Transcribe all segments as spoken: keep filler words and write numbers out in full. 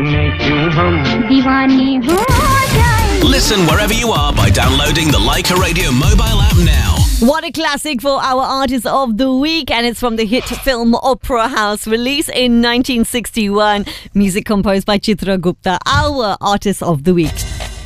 Listen wherever you are by downloading the Leica Radio mobile app now. What a classic for our artist of the week, and it's from the hit film Opera House, released in nineteen sixty-one. Music composed by Chitra Gupta, our artist of the week.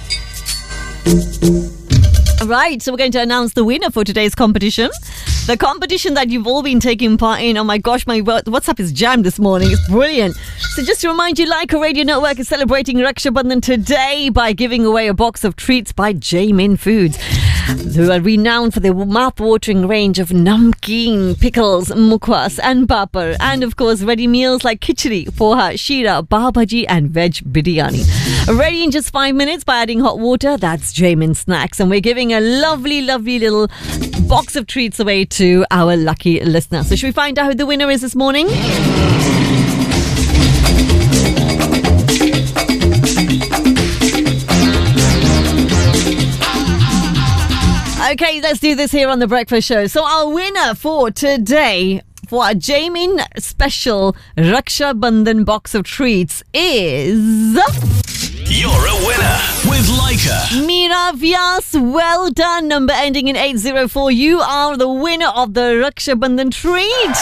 Right, so we're going to announce the winner for today's competition. The competition that you've all been taking part in. Oh my gosh, my WhatsApp is jammed this morning. It's brilliant. So just to remind you, Leica Radio Network is celebrating Raksha Bandhan today by giving away a box of treats by Jamin Foods, who are renowned for their mouth-watering range of namkeen, pickles, mukwas and papar, and of course ready meals like khichdi, poha, sheera, pav bhaji and veg biryani. Ready in just five minutes by adding hot water. That's Jamin Snacks, and we're giving a lovely, lovely little box of treats away to our lucky listener. So should we find out who the winner is this morning? Okay, let's do this here on The Breakfast Show. So our winner for today, for our Jamin special Raksha Bandhan box of treats is... You're a winner with Leica. Meera Vyas, well done. Number ending in eight oh four. You are the winner of the Raksha Bandhan treat.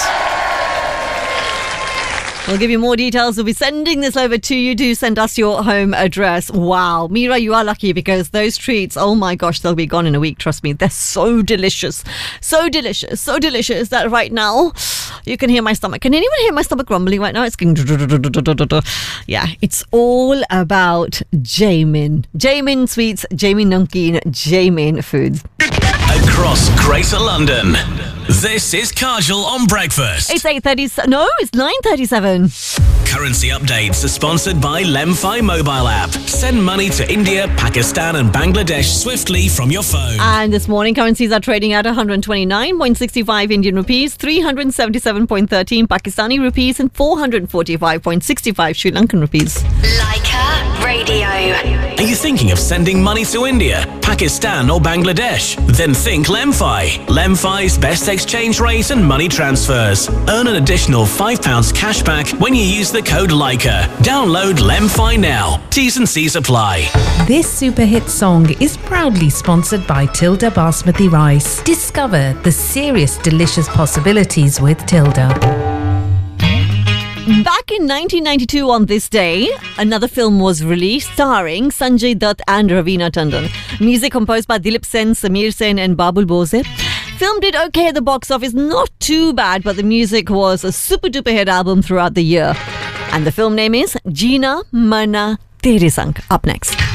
We'll give you more details. We'll be sending this over to you. Do send us your home address. Wow. Meera, you are lucky because those treats, oh my gosh, they'll be gone in a week. Trust me. They're so delicious. So delicious. So delicious that right now you can hear my stomach. Can anyone hear my stomach rumbling right now? It's going... Yeah, it's all about Jamin. Jamin Sweets, Jamin Namkeen, Jamin Foods. Across Greater London, this is Kajal on Breakfast. It's eight thirty. No, it's nine thirty-seven. Currency updates are sponsored by Lemfi mobile app. Send money to India, Pakistan and Bangladesh swiftly from your phone. And this morning, currencies are trading at one hundred twenty-nine point six five Indian rupees, three hundred seventy-seven point one three Pakistani rupees and four hundred forty-five point six five Sri Lankan rupees. Leica Radio. Are you thinking of sending money to India, Pakistan or Bangladesh? Then think Lemfi. Lemfi's best exchange rate and money transfers. Earn an additional five pounds cash back when you use the code Leica. Download Lemfi now. T's and C's apply. This super hit song is proudly sponsored by Tilda Basmati Rice. Discover the serious delicious possibilities with Tilda. Back in nineteen ninety-two on this day, another film was released starring Sanjay Dutt and Raveena Tandon. Music composed by Dilip Sen, Samir Sen and Babul Bose. Film did okay at the box office, not too bad, but the music was a super duper hit album throughout the year. And the film name is Jeena Marna Tere Sang. Up next.